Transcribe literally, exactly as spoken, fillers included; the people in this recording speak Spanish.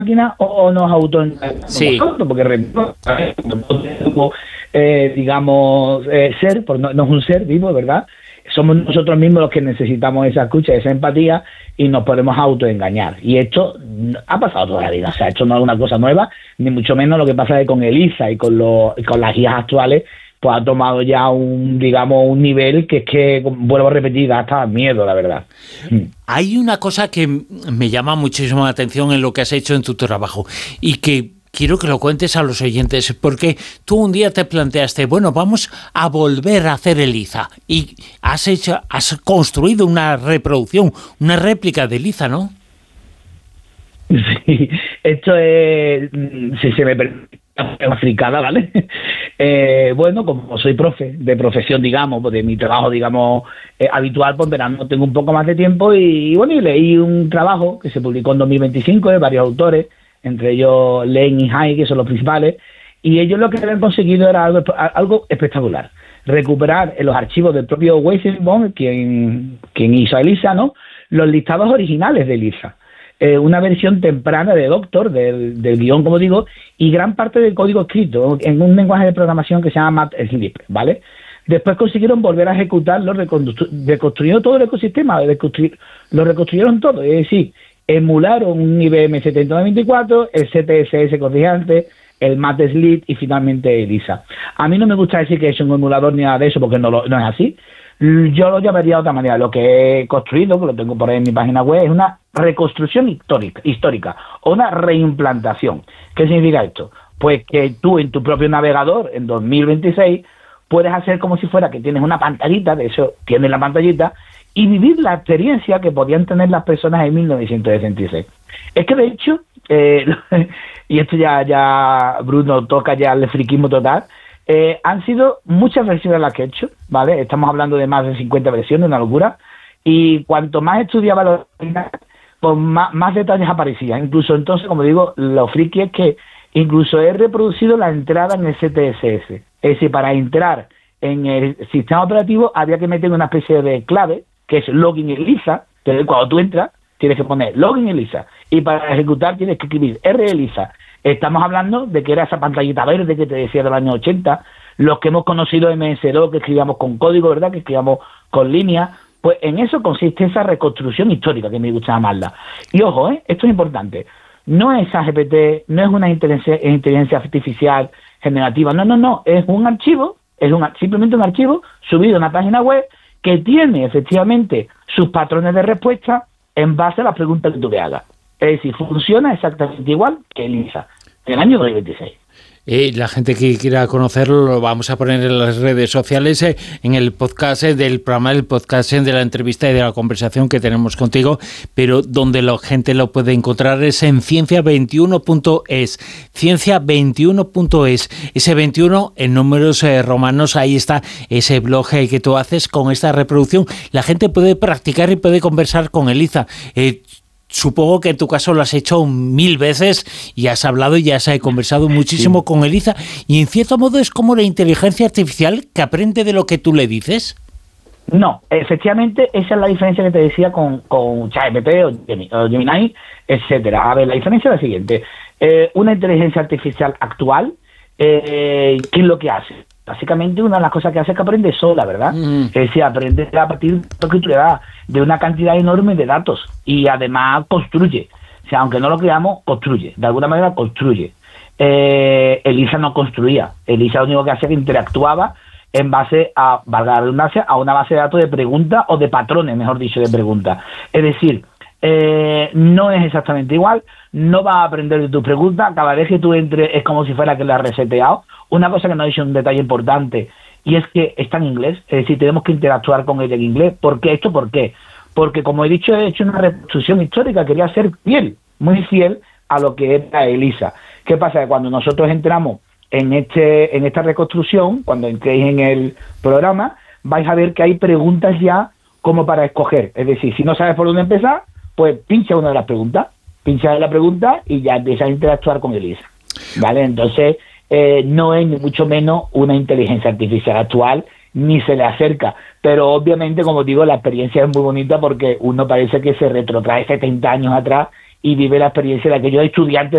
máquina o nos autoengañamos sí. nosotros, porque eh, digamos, eh, ser, pues no, no es un ser vivo, ¿verdad? Somos nosotros mismos los que necesitamos esa escucha, esa empatía, y nos podemos autoengañar. Y esto ha pasado toda la vida, o sea, esto no es una cosa nueva, ni mucho menos. Lo que pasa es que con Elisa y con, los, y con las guías actuales, pues ha tomado ya un, digamos, un nivel que es que, vuelvo a repetir, da hasta miedo, la verdad. Hay una cosa que me llama muchísimo la atención en lo que has hecho en tu trabajo y que quiero que lo cuentes a los oyentes, porque tú un día te planteaste, bueno, vamos a volver a hacer Elisa, y has hecho, has construido una reproducción, una réplica de Elisa, ¿no? Sí, esto es, si se me permite, una fricada, ¿vale? Eh, bueno, como soy profe, de profesión, digamos, de mi trabajo, digamos, eh, habitual, pues verán, no tengo un poco más de tiempo y, bueno, y leí un trabajo que se publicó en dos mil veinticinco de varios autores, entre ellos Len y Hai, que son los principales, y ellos lo que habían conseguido era algo, algo espectacular: recuperar en los archivos del propio Weizenbaum, quien, quien hizo a Elisa, ¿no?, los listados originales de Elisa, eh, una versión temprana de Doctor, del, del guión, como digo, y gran parte del código escrito en un lenguaje de programación que se llama Matplotlib, ¿vale? Después consiguieron volver a ejecutarlo, reconstruyendo todo el ecosistema, lo reconstruyeron todo, es decir, emularon un I B M setenta noventa y cuatro, el C T S S corrigiente, el Matplotlib y finalmente Elisa. A mí no me gusta decir que es un emulador ni nada de eso, porque no, lo, no es así. Yo lo llamaría de otra manera. Lo que he construido, que lo tengo por ahí en mi página web, es una reconstrucción histórica, histórica o una reimplantación. ¿Qué significa esto? Pues que tú en tu propio navegador, en dos mil veintiséis, puedes hacer como si fuera que tienes una pantallita, de eso tienes la pantallita, y vivir la experiencia que podían tener las personas en mil novecientos sesenta y seis. Es que de hecho, eh, y esto ya, ya Bruno toca ya el friquismo total, eh, han sido muchas versiones las que he hecho, ¿vale? Estamos hablando de más de cincuenta versiones, una locura, y cuanto más estudiaba los pues más, más detalles aparecían. Incluso entonces, como digo, lo friki es que incluso he reproducido la entrada en el C T S S. Es decir, para entrar en el sistema operativo había que meter una especie de clave, que es login Elisa. Entonces, cuando tú entras, tienes que poner login Elisa, y para ejecutar tienes que escribir R Elisa. Estamos hablando de que era esa pantallita verde que te decía del año ochenta, los que hemos conocido M S D O, que escribíamos con código, ¿verdad?, que escribíamos con líneas. Pues en eso consiste esa reconstrucción histórica, que me gusta llamarla. Y ojo, ¿eh? Esto es importante. No es A G P T, no es una inteligencia, inteligencia artificial generativa, no, no, no, es un archivo, es un, simplemente un archivo subido a una página web que tiene efectivamente sus patrones de respuesta en base a las preguntas que tú le hagas. Es decir, funciona exactamente igual que Elisa, del año dos mil veintiséis. Eh, la gente que quiera conocerlo lo vamos a poner en las redes sociales, eh, en el podcast eh, del programa, el podcast eh, de la entrevista y de la conversación que tenemos contigo, pero donde la gente lo puede encontrar es en ciencia veintiuno punto es, ciencia veintiuno punto es, ese veintiuno en números eh, romanos. Ahí está ese blog eh, que tú haces con esta reproducción. La gente puede practicar y puede conversar con Elisa. Eh, Supongo que en tu caso lo has hecho mil veces y has hablado y has conversado muchísimo sí. con Elisa, y en cierto modo es como la inteligencia artificial que aprende de lo que tú le dices. No, efectivamente esa es la diferencia que te decía con, con ChatGPT o Gemini, etcétera. A ver, la diferencia es la siguiente. Eh, una inteligencia artificial actual, eh, ¿qué es lo que hace? Básicamente una de las cosas que hace es que aprende sola, ¿verdad? Mm. Es decir, aprende a partir de lo que tú le das, de una cantidad enorme de datos, y además construye. O sea, aunque no lo creamos, construye. De alguna manera construye. Eh, Elisa no construía. Elisa lo único que hacía es que interactuaba en base a, valga la redundancia, a una base de datos de preguntas o de patrones, mejor dicho, de preguntas. Es decir, eh, no es exactamente igual, no va a aprender de tus preguntas. Cada vez que tú entres es como si fuera que la has reseteado. Una cosa que no he dicho, un detalle importante, y es que está en inglés, es decir, tenemos que interactuar con ella en inglés. ¿Por qué esto? ¿Por qué? Porque, como he dicho, he hecho una reconstrucción histórica, quería ser fiel, muy fiel a lo que era Elisa. ¿Qué pasa? Que cuando nosotros entramos en este en esta reconstrucción, cuando entréis en el programa, vais a ver que hay preguntas ya como para escoger. Es decir, si no sabes por dónde empezar, pues pincha una de las preguntas, pincha la pregunta y ya empiezas a interactuar con Elisa, ¿vale? Entonces, Eh, no es ni mucho menos una inteligencia artificial actual, ni se le acerca, pero obviamente, como digo, la experiencia es muy bonita porque uno parece que se retrotrae setenta años atrás y vive la experiencia de aquellos estudiantes